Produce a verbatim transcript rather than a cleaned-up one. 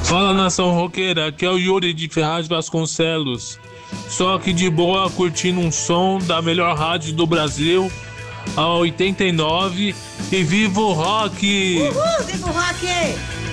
Fala, nação roqueira, aqui é o Yuri de Ferraz Vasconcelos. Só aqui de boa curtindo um som da melhor rádio do Brasil, a oitenta e nove, e viva o rock! Uhul, viva o rock!